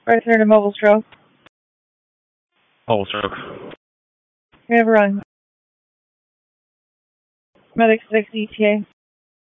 Right there to mobile stroke. Mobile stroke. We have a run. Medic 6 ETA.